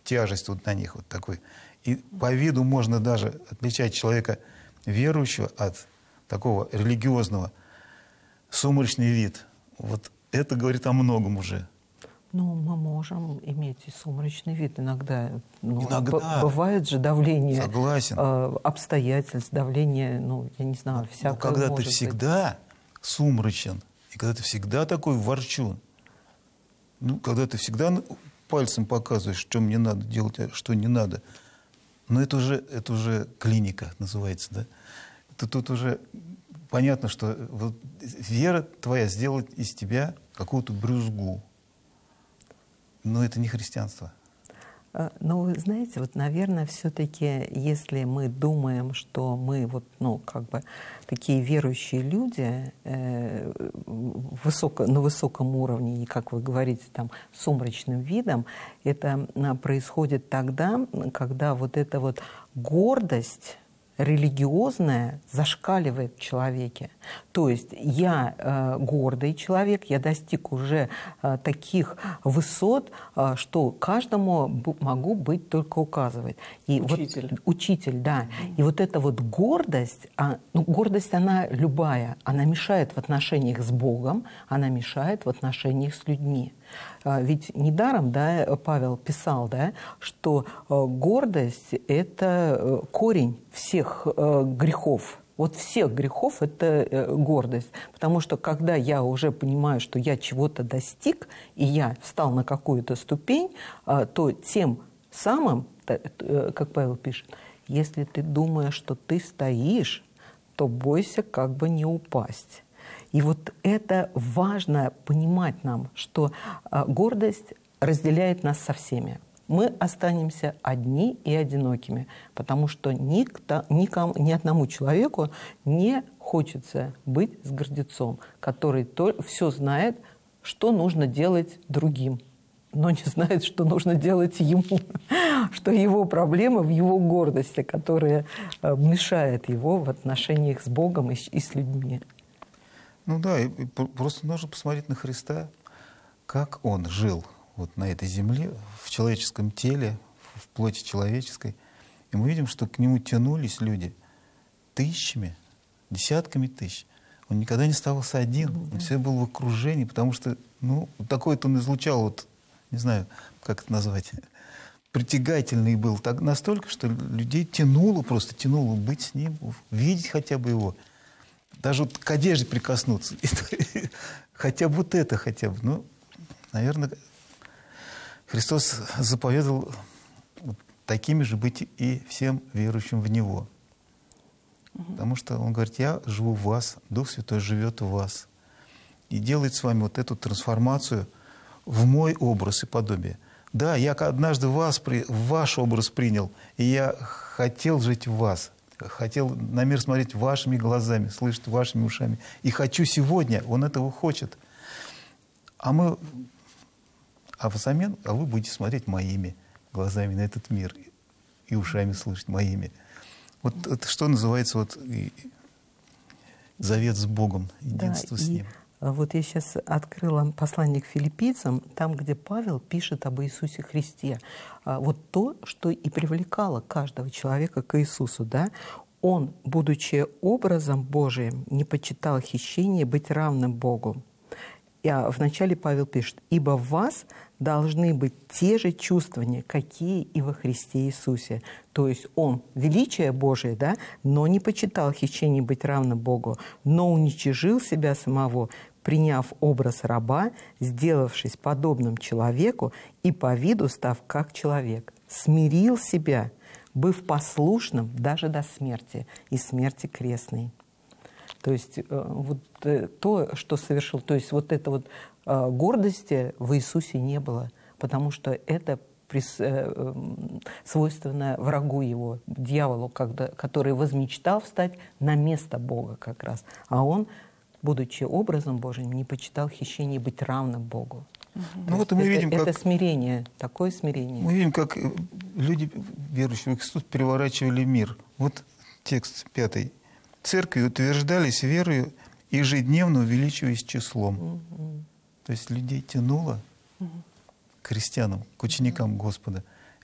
тяжесть вот на них вот такой. И по виду можно даже отличать человека верующего от такого религиозного. Сумрачный вид. Вот это говорит о многом уже. Ну, мы можем иметь и сумрачный вид. Иногда, Иногда. Бывает же давление. Согласен. Обстоятельств, давление, я не знаю, всякое. Но когда ты может всегда сумрачен, и когда ты всегда такой ворчун, когда ты всегда пальцем показываешь, что мне надо делать, а что не надо, это уже клиника называется, да? Тут уже понятно, что вот вера твоя сделает из тебя какую-то брюзгу. Но это не христианство. Но вы знаете, наверное, все-таки, если мы думаем, что мы такие верующие люди на высоком уровне, и, как вы говорите, там, сумрачным видом, это происходит тогда, когда вот эта вот гордость религиозная зашкаливает в человеке. То есть я гордый человек, я достиг уже таких высот, что каждому могу быть только указывать. И учитель, да. И вот эта вот гордость, гордость она любая, она мешает в отношениях с Богом, она мешает в отношениях с людьми. Ведь недаром, да, Павел писал, да, что гордость – это корень всех грехов. Вот всех грехов – это гордость. Потому что когда я уже понимаю, что я чего-то достиг, и я встал на какую-то ступень, то тем самым, как Павел пишет, если ты думаешь, что ты стоишь, то бойся как бы не упасть. И вот это важно понимать нам, что гордость разделяет нас со всеми. Мы останемся одни и одинокими, потому что ни одному человеку не хочется быть с гордецом, который все знает, что нужно делать другим, но не знает, что нужно делать ему, что его проблема в его гордости, которая мешает его в отношениях с Богом и с людьми. И просто нужно посмотреть на Христа, как Он жил вот на этой земле, в человеческом теле, в плоти человеческой. И мы видим, что к Нему тянулись люди тысячами, десятками тысяч. Он никогда не оставался один, он всегда был в окружении, потому что, такой-то Он излучал, не знаю, как это назвать, притягательный был так настолько, что людей тянуло быть с Ним, видеть хотя бы Его. Даже к одежде прикоснуться. Хотя бы это хотя бы. Наверное, Христос заповедовал такими же быть и всем верующим в Него. Потому что Он говорит, я живу в вас, Дух Святой живет в вас. И делает с вами вот эту трансформацию в мой образ и подобие. Да, я однажды ваш образ принял, и я хотел жить в вас. Хотел на мир смотреть вашими глазами, слышать вашими ушами. И хочу сегодня, Он этого хочет. Взамен вы будете смотреть моими глазами на этот мир и ушами слышать моими. Вот это что называется завет с Богом, единство с Ним. Вот я сейчас открыла послание к филиппийцам, там, где Павел пишет об Иисусе Христе. Вот то, что и привлекало каждого человека к Иисусу, да? Он, будучи образом Божиим, не почитал хищение быть равным Богу. Вначале Павел пишет, «Ибо в вас должны быть те же чувствования, какие и во Христе Иисусе». То есть он величие Божие, да, но не почитал хищение быть равным Богу, но уничижил себя самого, приняв образ раба, сделавшись подобным человеку и по виду став как человек. Смирил себя, быв послушным даже до смерти и смерти крестной. То есть то, что совершил, то есть гордости в Иисусе не было, потому что это свойственно врагу его, дьяволу, который возмечтал встать на место Бога как раз. А он, будучи образом Божьим, не почитал хищение быть равным Богу. Это смирение, такое смирение. Мы видим, как люди, верующие в Иисуса, переворачивали мир. Вот текст 5. Церкви утверждались верою, ежедневно увеличиваясь числом. То есть людей тянуло к христианам, к ученикам Господа.